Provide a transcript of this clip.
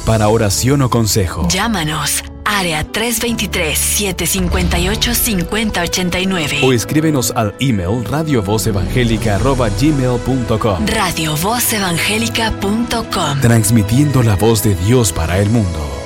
para oración o consejo. Llámanos. Área 323-758-5089. O escríbenos al email radiovozevangelica@gmail.com. radiovozevangelica.com. Transmitiendo la voz de Dios para el mundo.